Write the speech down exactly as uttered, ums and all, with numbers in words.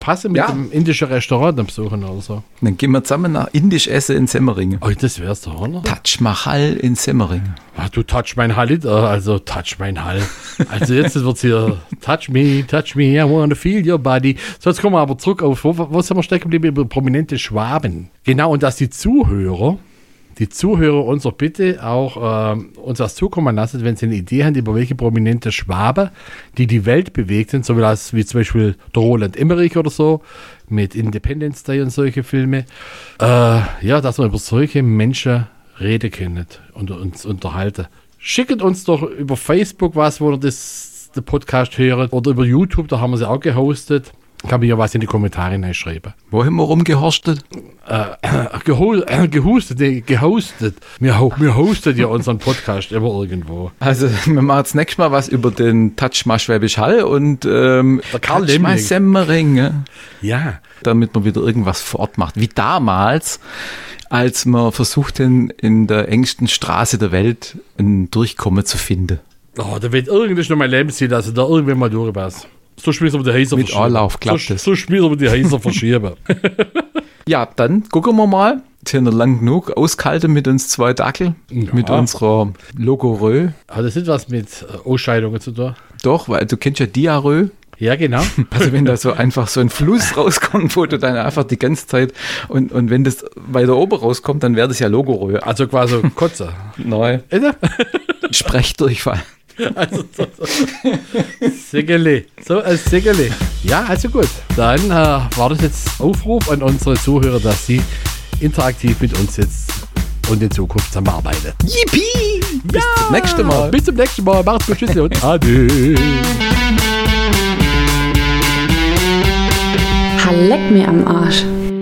passen mit Ja. dem indischen Restaurant am Besuchen oder so. Dann gehen wir zusammen nach Indisch essen in Semmeringen. Oh, das wär's doch, oder? Taj Mahal in Semmeringen. Ach, du touch mein Hall, also touch mein Hall. Also jetzt wird's hier touch me, touch me, I wanna feel your body. So, jetzt kommen wir aber zurück auf, wo, wo sind wir stecken geblieben? Über prominente Schwaben. Genau, und dass die Zuhörer, die Zuhörer uns doch bitte auch ähm, uns was zukommen lassen, wenn sie eine Idee haben, über welche prominente Schwabe, die die Welt bewegt sind, so wie, das, wie zum Beispiel der Roland Emmerich oder so, mit Independence Day und solche Filme. Äh, ja, dass wir über solche Menschen reden können und uns unterhalten. Schickt uns doch über Facebook was, wo ihr das, den Podcast hört, oder über YouTube, da haben wir sie auch gehostet. Kann mir ja was in die Kommentare hineinschreiben. Wo haben wir rumgehorstet? Äh, geho äh, gehustet, nee, gehostet. Wir, ho wir hosten ja unseren Podcast immer irgendwo. Also, wir machen jetzt nächstes Mal was über den Taj Mahal Schwäbisch Hall und ähm, Der Karl Taj Mahal Lemming. Semmeringen, Ja. damit man wieder irgendwas vor Ort macht. Wie damals, als man versuchten, in der engsten Straße der Welt ein Durchkommen zu finden. Oh, da wird irgendwas noch mein Lebensziel, dass ich da irgendwann mal durchpasse. So schmissen wir die Häuser Mit Anlauf klappt so, es. so schmissen wir die Häuser verschieben. Ja, dann gucken wir mal. Jetzt haben wir lang genug ausgehalten mit uns zwei Dackel, Ja. mit unserer Logorö. Hat das nicht was mit äh, Ausscheidungen zu tun? Doch, weil du kennst ja Diarrhoe. Ja, genau. Also wenn da so einfach so ein Fluss rauskommt, wo du dann einfach die ganze Zeit und, und wenn das weiter oben rauskommt, dann wäre das ja Logorö. Also quasi Kotze. Neu. Ist er? Sprechdurchfall. Also so, so. Siggeli. So als Siggeli. Ja, also gut. Dann äh, war das jetzt Aufruf an unsere Zuhörer, dass sie interaktiv mit uns jetzt und in Zukunft zusammenarbeiten. Yippie! Bis Ja, zum nächsten Mal. Bis zum nächsten Mal. Macht's gut. Tschüss und Ade. Leck mir am Arsch.